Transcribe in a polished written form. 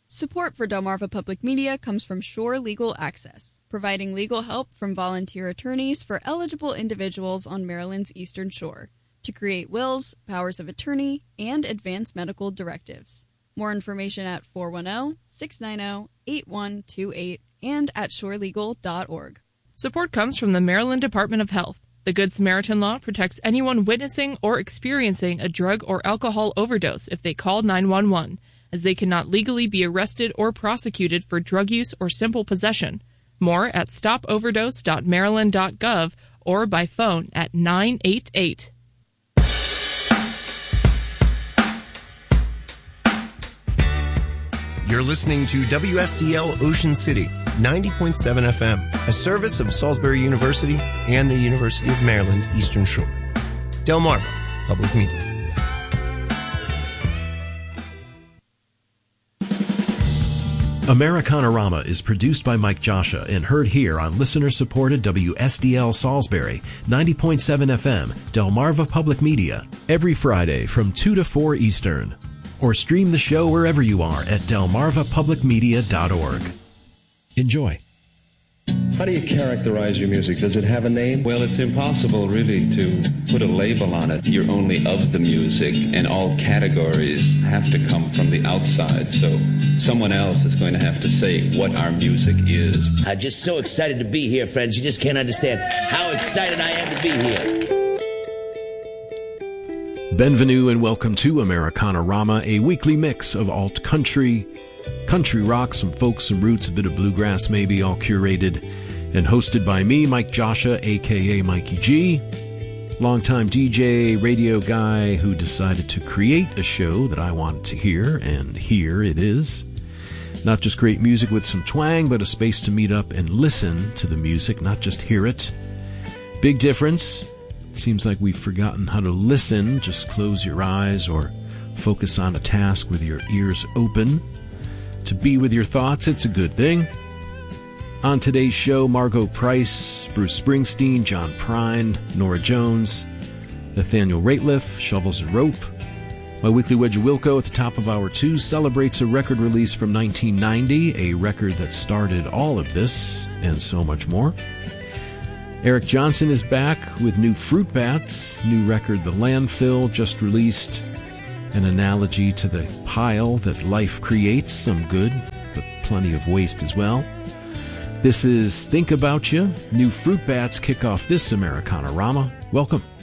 Support for Delmarva Public Media comes from Shore Legal Access, providing legal help from volunteer attorneys for eligible individuals on Maryland's Eastern Shore to create wills, powers of attorney, and advance medical directives. More information at 410-690-8128 and at shorelegal.org. Support comes from the Maryland Department of Health. The Good Samaritan Law protects anyone witnessing or experiencing a drug or alcohol overdose if they call 911, as they cannot legally be arrested or prosecuted for drug use or simple possession. More at stopoverdose.maryland.gov or by phone at 988. You're listening to WSDL Ocean City, 90.7 FM, a service of Salisbury University and the University of Maryland Eastern Shore. Delmarva Public Media. Americanarama is produced by Mike Joshua and heard here on listener-supported WSDL Salisbury, 90.7 FM, Delmarva Public Media, every Friday from 2 to 4 Eastern. Or stream the show wherever you are at delmarvapublicmedia.org. Enjoy. How do you characterize your music? Does it have a name? Well, it's impossible really to put a label on it. You're only of the music, and all categories have to come from the outside. So someone else is going to have to say what our music is. I'm just so excited to be here, friends. You just can't understand how excited I am to be here. Benvenue and welcome to Americanarama, a weekly mix of alt country, country rock, some folk, some roots, a bit of bluegrass maybe, all curated and hosted by me, Mike Joshua, a.k.a. Mikey G, longtime DJ, radio guy who decided to create a show that I wanted to hear, and here it is. Not just great music with some twang, but a space to meet up and listen to the music, not just hear it. Big difference. Seems like we've forgotten how to listen. Just close your eyes or focus on a task with your ears open. To be with your thoughts, it's a good thing. On today's show, Margo Price, Bruce Springsteen, John Prine, Norah Jones, Nathaniel Rateliff, Shovels and Rope. My weekly Wedge of Wilco at the top of hour 2 celebrates a record release from 1990, a record that started all of this and so much more. Eric Johnson is back with new Fruit Bats, new record The Landfill, just released. An analogy to the pile that life creates, some good, but plenty of waste as well. This is Think About You. New Fruit Bats kick off this Americanarama. Welcome.